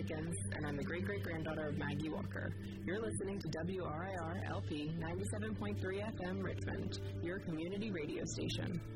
Dickens, and I'm the great-great-granddaughter of Maggie Walker. You're listening to WRIR-LP 97.3 FM Richmond, your community radio station.